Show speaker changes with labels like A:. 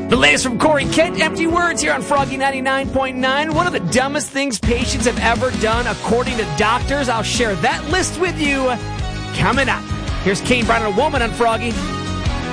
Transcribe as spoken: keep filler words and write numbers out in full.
A: The latest from Corey Kent, Empty Words here on Froggy ninety-nine point nine. One of the dumbest things patients have ever done, according to doctors. I'll share that list with you coming up. Here's Kane Brown and a Woman on Froggy.